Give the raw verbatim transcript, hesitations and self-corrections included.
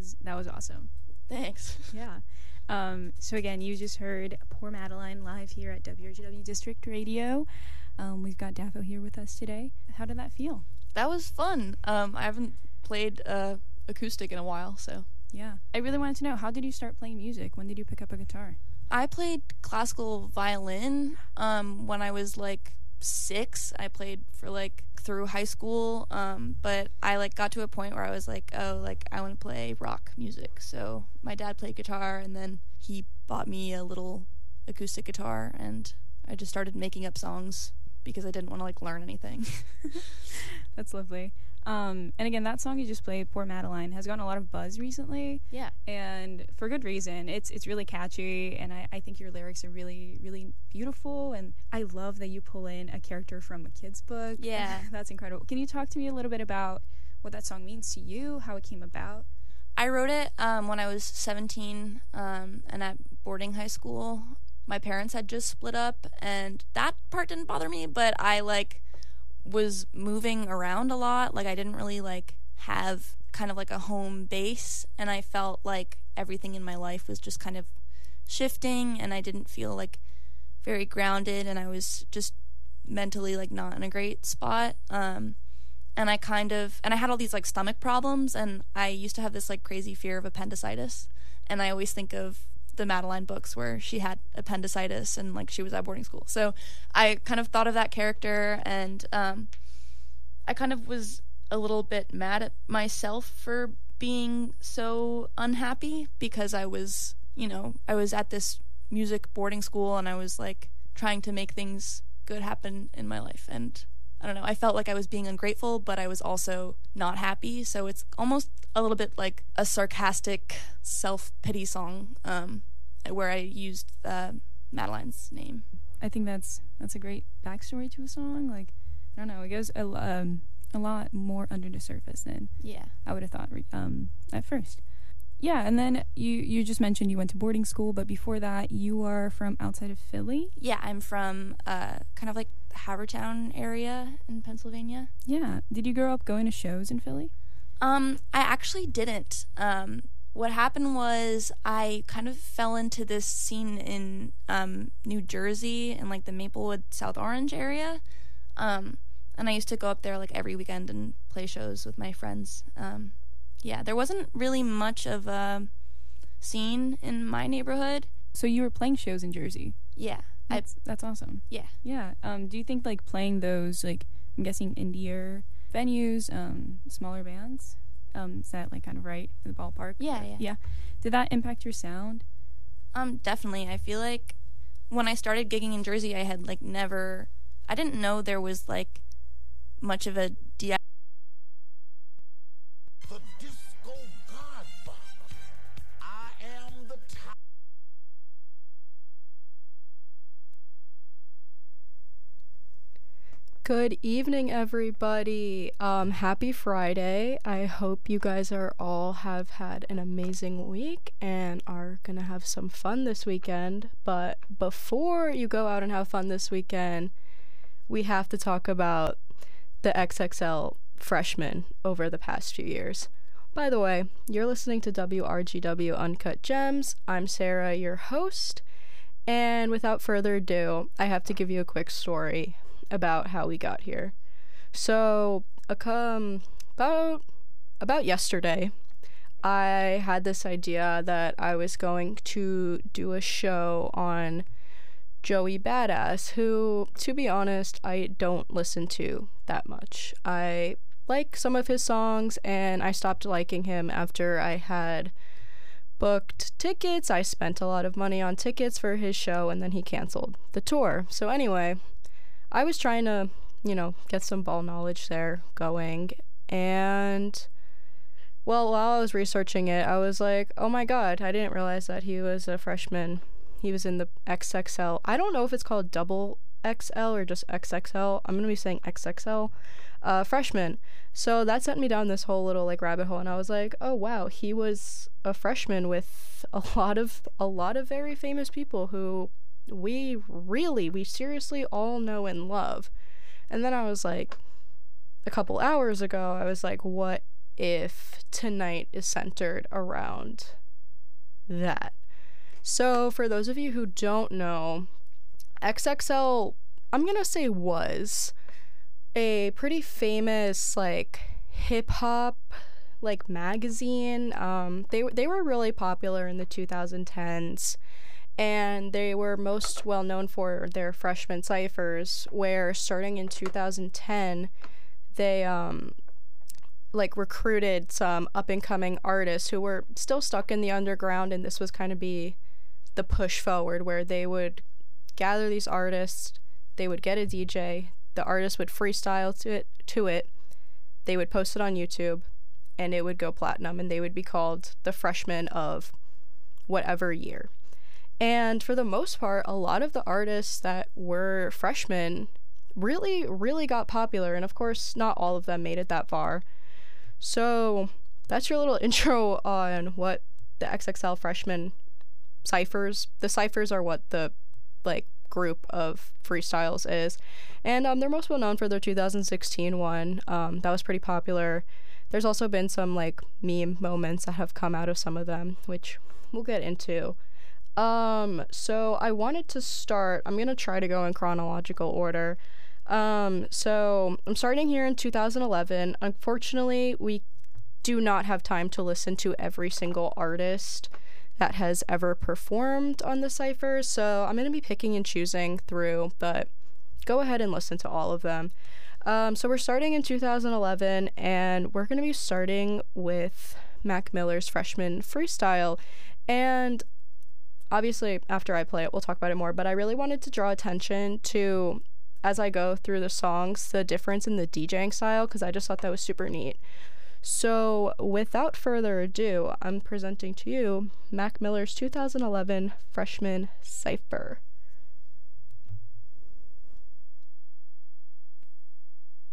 was that was awesome. Thanks. Yeah. Um, so again, you just heard Poor Madeline live here at W R G W District Radio. Um, we've got Daffo here with us today. How did that feel? That was fun. Um, I haven't played uh, acoustic in a while, so. Yeah. I really wanted to know, how did you start playing music? When did you pick up a guitar? I played classical violin um, when I was like six. I played for like through high school, um, but I like got to a point where I was like, oh, like I want to play rock music. So my dad played guitar, and then he bought me a little acoustic guitar, and I just started making up songs because I didn't want to like learn anything. That's lovely. Um, and again, that song you just played, Poor Madeline, has gotten a lot of buzz recently. Yeah. And for good reason. It's it's really catchy, and I, I think your lyrics are really, really beautiful, and I love that you pull in a character from a kid's book. Yeah. That's incredible. Can you talk to me a little bit about what that song means to you, how it came about? I wrote it um, when I was seventeen um, and at boarding high school. My parents had just split up, and that part didn't bother me, but I, like, was moving around a lot. Like, I didn't really, like, have kind of, like, a home base, and I felt like everything in my life was just kind of shifting, and I didn't feel, like, very grounded, and I was just mentally, like, not in a great spot. Um, and I kind of, and I had all these, like, stomach problems, and I used to have this, like, crazy fear of appendicitis, and I always think of the Madeline books where she had appendicitis and like she was at boarding school. So I kind of thought of that character, and um, I kind of was a little bit mad at myself for being so unhappy, because I was, you know, I was at this music boarding school, and I was like trying to make things good happen in my life, and I don't know, I felt like I was being ungrateful, but I was also not happy. So it's almost a little bit like a sarcastic self-pity song, um, where I used uh, Madeline's name. I think that's that's a great backstory to a song. Like, I don't know, it goes a, um, a lot more under the surface than yeah. I would have thought um, at first. Yeah, and then you, you just mentioned you went to boarding school, but before that, you are from outside of Philly? Yeah, I'm from uh, kind of like Havertown area in Pennsylvania. Yeah. Did you grow up going to shows in Philly? Um, I actually didn't. Um, what happened was I kind of fell into this scene in um, New Jersey in like the Maplewood, South Orange area. Um, and I used to go up there like every weekend and play shows with my friends. Um, yeah, there wasn't really much of a scene in my neighborhood. So you were playing shows in Jersey? Yeah. That's, that's awesome. Yeah. Yeah. Um, do you think, like, playing those, like, I'm guessing indier venues, um, smaller bands, um, is that, like, kind of right in the ballpark? Yeah, yeah. Yeah. Did that impact your sound? Um, definitely. I feel like when I started gigging in Jersey, I had, like, never, I didn't know there was, like, much of a D I Y. The disco godfather. I am the top. Good evening, everybody. Um, happy Friday. I hope you guys are all have had an amazing week and are gonna have some fun this weekend. But before you go out and have fun this weekend, we have to talk about the X X L freshmen over the past few years. By the way, you're listening to W R G W Uncut Gems. I'm Sarah, your host. And without further ado, I have to give you a quick story about how we got here. So, a um, about about yesterday, I had this idea that I was going to do a show on Joey Badass, who, to be honest, I don't listen to that much. I like some of his songs, and I stopped liking him after I had booked tickets. I spent a lot of money on tickets for his show, and then he canceled the tour. So anyway, I was trying to, you know, get some ball knowledge there going, and, well, while I was researching it, I was like, oh my god, I didn't realize that he was a freshman. He was in the X X L. I don't know if it's called double X L or just X X L. I'm gonna be saying X X L. Uh, freshman. So that sent me down this whole little, like, rabbit hole, and I was like, oh wow, he was a freshman with a lot of, a lot of very famous people who we really, we seriously all know and love. And then I was like, a couple hours ago, I was like, what if tonight is centered around that. So for those of you who don't know, X X L, I'm gonna say, was a pretty famous like hip hop like magazine. Um, they they were really popular in the twenty tens, and they were most well known for their freshman ciphers, where starting in two thousand ten, they um like recruited some up and coming artists who were still stuck in the underground, and this was kind of be the push forward, where they would gather these artists, they would get a D J, the artist would freestyle to it to it, they would post it on YouTube, and it would go platinum, and they would be called the freshmen of whatever year. And for the most part, a lot of the artists that were freshmen really, really got popular, and of course, not all of them made it that far. So that's your little intro on what the X X L freshman ciphers. The ciphers are what the like group of freestyles is, and um, they're most well known for their two thousand sixteen one. Um, that was pretty popular. There's also been some like meme moments that have come out of some of them, which we'll get into. Um, so I wanted to start, I'm gonna try to go in chronological order. Um, so I'm starting here in two thousand eleven. Unfortunately, we do not have time to listen to every single artist that has ever performed on the cipher, so I'm gonna be picking and choosing through, but go ahead and listen to all of them. Um, so we're starting in two thousand eleven, and we're gonna be starting with Mac Miller's Freshman Freestyle, and obviously after I play it, we'll talk about it more, but I really wanted to draw attention to, as I go through the songs, the difference in the DJing style, because I just thought that was super neat. So without further ado, I'm presenting to you Mac Miller's two thousand eleven Freshman Cypher.